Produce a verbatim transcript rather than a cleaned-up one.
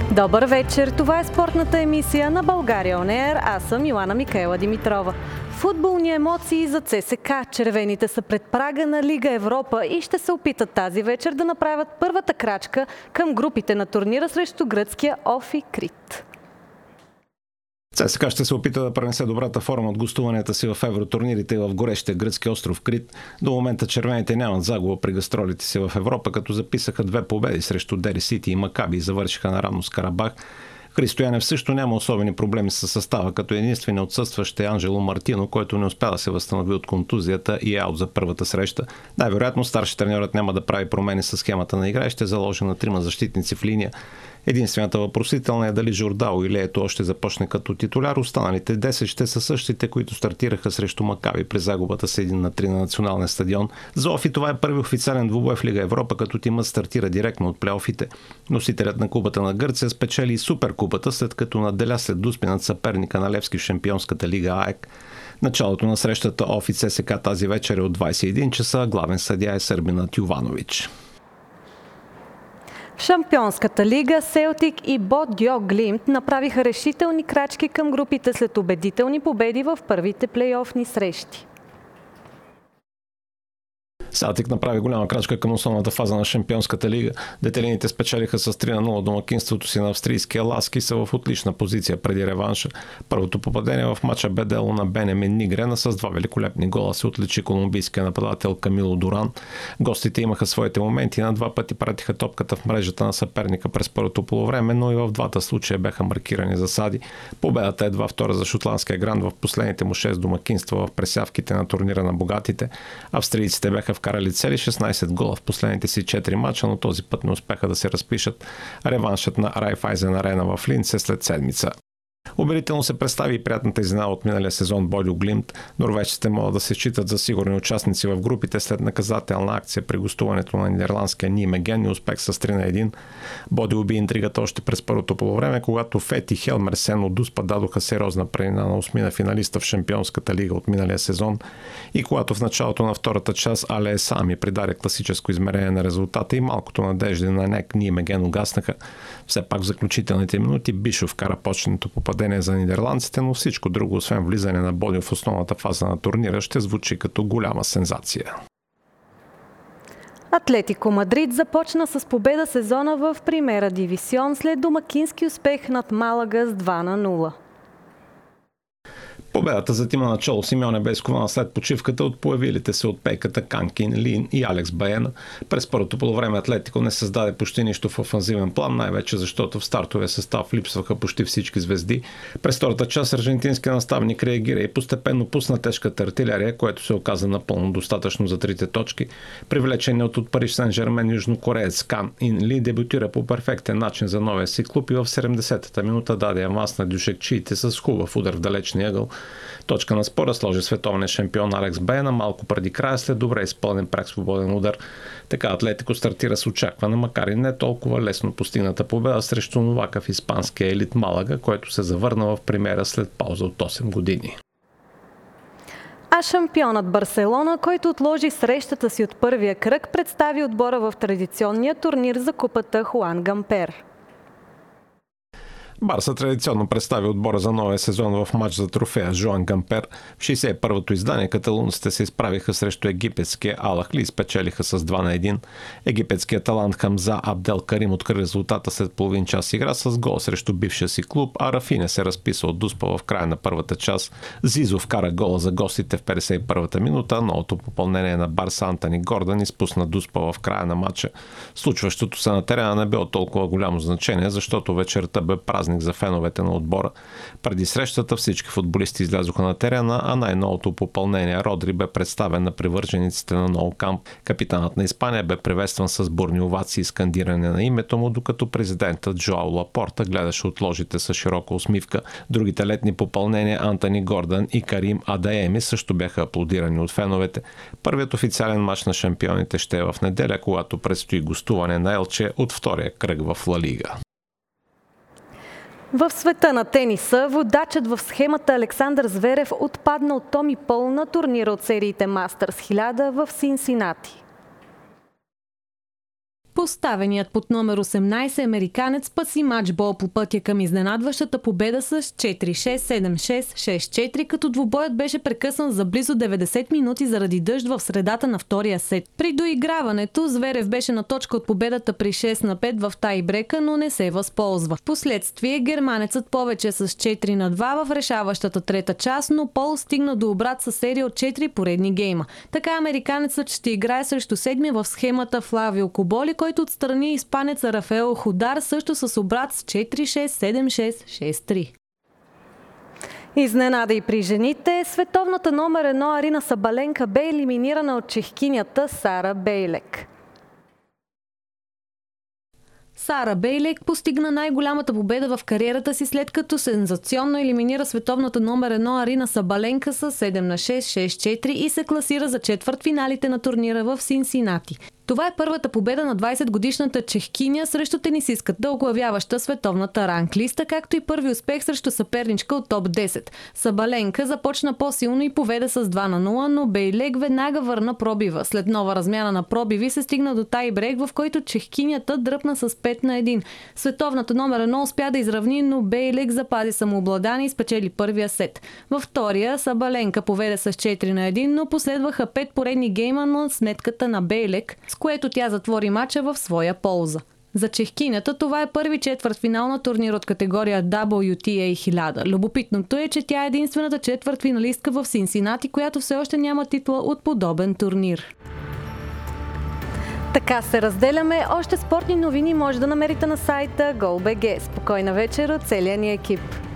Добър вечер! Това е спортната емисия на България Он Еър. Аз съм Йоана Микаела Димитрова. Футболни емоции за ЦСКА. Червените са пред прага на Лига Европа и ще се опитат тази вечер да направят първата крачка към групите на турнира срещу гръцкия Офи Крит. ЦСКА ще се опита да пренесе добрата форма от гостуванията си в евротурнирите в горещия гръцки остров Крит. До момента червените нямат загуба при гастролите си в Европа, като записаха две победи срещу Дери Сити и Макаби и завършиха наравно с Карабах. Христо Янев също няма особени проблеми с състава, като единствено отсъстващ е Анджело Мартино, който не успя да се възстанови от контузията и е аут за първата среща. Най-вероятно старши треньорът няма да прави промени с схемата на игра и ще заложи на трима защитници в линия. Единствената въпросителна е дали Жордао или Ето ще започне като титуляр. Останалите десет ще са същите, които стартираха срещу Макаби при загубата с един на три на националния стадион. За Офи това е първи официален двубой в Лига Европа, като тимът стартира директно от плейофите. Носителят на Купата на Гърция спечели и Суперкупата, след като наделя след Дуспи над съперника на Левски в Шампионската лига АЕК. Началото на срещата Офи ЦСКА тази вечер е от двадесет и един часа. Главен съдия е сърбинът Юванович. В Шампионската лига Селтик и Бодьо Глимт направиха решителни крачки към групите след убедителни победи в първите плейофни срещи. Селтик направи голяма крачка към основната фаза на Шампионската лига. Детелините спечелиха с три на нула домакинството си на австрийския Ласки и са в отлична позиция преди реванша. Първото попадение в мача бе дело на Бенемин Нигрена. С два великолепни гола се отличи колумбийския нападател Камило Дуран. Гостите имаха своите моменти, на два пъти пратиха топката в мрежата на съперника през първото полувреме, но и в двата случая бяха маркирани засади. Победата едва втора за шотландския гранд в последните му шест домакинства в пресявките на турнира на богатите. Австрийците бяха вкарали цели шестнадесет гола в последните си четири мача, но този път не успяха да се разпишат. Реваншът на Райфайзен Арена в Линц е след седмица. Убедително се представи и приятната изненада от миналия сезон Бодьо Глимт. Норвежците могат да се считат за сигурни участници в групите след наказателна акция при гостуването на нидерландския Нимеген и успех с три на едно. Бодьо уби интригата още през първото полувреме, когато Фет и Хелмерсен от Дуспа дадоха сериозна преднина на осмина финалиста в Шампионската лига от миналия сезон и когато в началото на втората част Але Сами придаде класическо измерение на резултата и малкото надежди на Нек Нимеген угаснаха. Все пак в заключителните минути Бишов вкара почетното попадение за нидерландците, но всичко друго, освен влизане на Бодьо в основната фаза на турнира, ще звучи като голяма сензация. Атлетико Мадрид започна с победа сезона в Примера Дивисион след домакински успех над Малага с два на нула. Победата за тима начало Симеоне бе изкована след почивката от появилите се от пейката Канкин, Лин и Алекс Баена. През първото полувреме Атлетико не създаде почти нищо в офанзивен план, най-вече защото в стартовия състав липсваха почти всички звезди. През втората част аржентинският наставник реагира и постепенно пусна тежката артилерия, което се оказа напълно достатъчно за трите точки. Привлеченият от Париж Сен-Жермен южнокореец Кан Ин Ли дебютира по перфектен начин за новия си клуб и в седемдесетата минута даде аванс на дюшекчиите с хубав удар в далечния ъгъл. Точка на спора сложи световният шампион Алекс Баена малко преди края след добре изпълнен прак свободен удар. Така Атлетико стартира с очакване, макар и не толкова лесно постигната победа срещу новака в испанския елит Малага, който се завърна в Примера след пауза от осем години. А шампионът Барселона, който отложи срещата си от първия кръг, представи отбора в традиционния турнир за купата Хуан Гампер. Барса традиционно представи отбора за новия сезон в матч за трофея Жоан Гампер. В шейсет и първото издание каталунците се изправиха срещу египетския Ал Ахли и спечелиха с два на едно. Египетският талант Хамза Абдел Карим откри резултата след половин час игра с гол срещу бившия си клуб, а Рафине се разписа от Дуспа в края на първата част. Зизо вкара гола за гостите в петдесет и първата минута, новото попълнение на Барса Антони Гордан изпусна Дуспа в края на матча. Случващото се на терена не бе от толкова голямо значение, защото вечерта бе празник за феновете на отбора. Преди срещата всички футболисти излязоха на терена, а най-новото попълнение Родри бе представен на привържениците на Nou Camp. Капитанът на Испания бе приветстван с бурни овации и скандиране на името му, докато президентът Жоао Лапорта гледаше от ложите с широка усмивка. Другите летни попълнения Антони Гордан и Карим Адаеми също бяха аплодирани от феновете. Първият официален мач на шампионите ще е в неделя, когато предстои гостуване на Елче от втория кръг в Ла Лига. В света на тениса, водачът в схемата Александър Зверев отпадна от Томи Пол на турнира от сериите Мастърс хиляда в Синсинати. Поставеният под номер осемнайсет американец спаси матчбол по пътя към изненадващата победа с четири шест, седем шест, шест четири, като двубоят беше прекъсан за близо деветдесет минути заради дъжд в средата на втория сет. При доиграването Зверев беше на точка от победата при шест на пет в тайбрека, но не се възползва. Впоследствие германецът повече с четири на два в решаващата трета част, но Пол стигна до обрат със серия от четири поредни гейма. Така американецът ще играе срещу седми в схемата Флавио Коболи, който отстрани испанеца Рафаел Худар също с обрат с четири шест, седем шест, шест три. Изненада и при жените. Световната номер едно Арина Сабаленка бе елиминирана от чехкинята Сара Бейлек. Сара Бейлек постигна най-голямата победа в кариерата си, след като сензационно елиминира световната номер едно Арина Сабаленка с седем на шест, шест четири и се класира за четвъртфиналите на турнира в Синсинати. Това е първата победа на двайсетгодишната чехкиня срещу тенисистката, оглавяваща световната ранглиста, както и първи успех срещу съперничка от топ десет. Сабаленка започна по-силно и поведе с два на нула, но Бейлек веднага върна пробива. След нова размяна на пробиви се стигна до тайбрейк, в който чехкинята дръпна с пет на едно. Световната номер едно успя да изравни, но Бейлек запази самообладание и спечели първия сет. Във втория Сабаленка поведе с четири на едно, но последваха пет поредни гейма на сметката на Бейлек, с което тя затвори мача в своя полза. За чехкинята това е първи четвъртфинал на турнир от категория дабъл ю ти ей хиляда. Любопитното е, че тя е единствената четвъртфиналистка в Синсинати, която все още няма титла от подобен турнир. Така се разделяме. Още спортни новини може да намерите на сайта гол точка би джи. Спокойна вечер от целия ни екип.